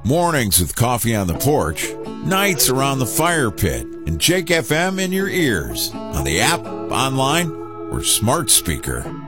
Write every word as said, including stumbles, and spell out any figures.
Mornings with coffee on the porch, nights around the fire pit, and Jake F M in your ears, on the app, online, or smart speaker.